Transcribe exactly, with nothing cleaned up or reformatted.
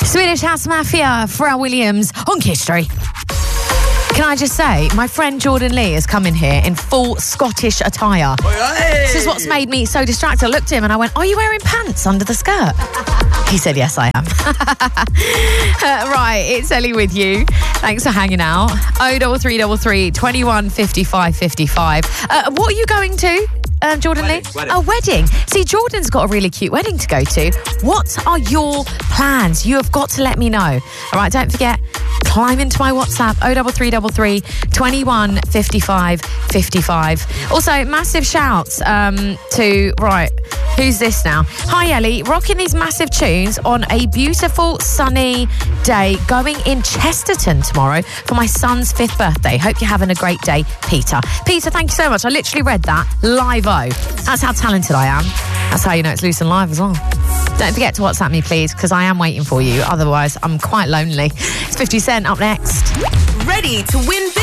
Swedish House Mafia, Pharrell Williams on Kiss Street. Can I just say, my friend Jordan Lee has come in here in full Scottish attire. Hey. This is what's made me so distracted. I looked at him and I went, are you wearing pants under the skirt? He said, yes, I am. uh, right, it's Ellie with you. Thanks for hanging out. oh double three double three, twenty-one, fifty-five, fifty-five. Uh, what are you going to? Um, Jordan wedding, Lee? wedding. A wedding. See, Jordan's got a really cute wedding to go to. What are your plans? You have got to let me know. All right, don't forget, climb into my WhatsApp, oh double three double three, twenty-one, fifty-five, fifty-five. Also, massive shouts um, to, right, who's this now? Hi, Ellie, rocking these massive tunes on a beautiful sunny day going in Chesterton tomorrow for my son's fifth birthday. Hope you're having a great day, Peter. Peter, thank you so much. I literally read that live-o. That's how talented I am. That's how you know it's loose and live as well. Don't forget to WhatsApp me, please, because I am waiting for you. Otherwise, I'm quite lonely. It's fifty Cent up next. Ready to win big.